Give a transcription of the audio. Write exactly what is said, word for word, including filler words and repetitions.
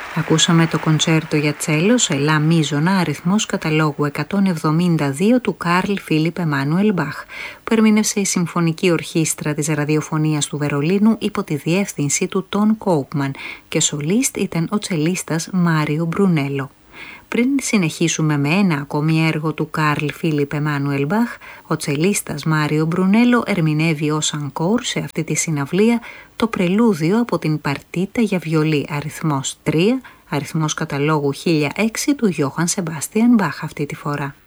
Ακούσαμε το κοντσέρτο για τσέλο σε λα μίζωνα αριθμός καταλόγου εκατόν εβδομήντα δύο του Καρλ Φίλιπ Εμάνουελ Μπαχ, που ερμήνευσε η Συμφωνική Ορχήστρα της Ραδιοφωνίας του Βερολίνου υπό τη διεύθυνση του Τον Κόουπμαν και σολίστ ήταν ο τσελίστας Μάριο Μπρουνέλο. Πριν συνεχίσουμε με ένα ακόμη έργο του Καρλ Φίλιπ Εμάνουελ Μπαχ, ο τσελίστας Μάριο Μπρουνέλο ερμηνεύει ως ανκόρ σε αυτή τη συναυλία το πρελούδιο από την παρτίτα για βιολί αριθμός τρία, αριθμός καταλόγου χίλια έξι του Γιώχαν Σεμπάστιαν Μπαχ αυτή τη φορά.